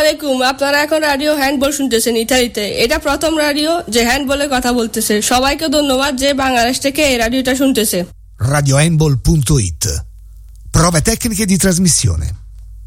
আলাইকুম। আপনারা এখন রাডিও হ্যান্ডবল শুনতেছেন ইতালিতে। এটা প্রথম রাডিও যে হ্যান্ডবলে কথা বলতেছে। সবাইকে ধন্যবাদ যে বাংলাদেশ থেকে এই রাডিওটা শুনতেছে। radiohandball.it. Prove tecniche di trasmissione.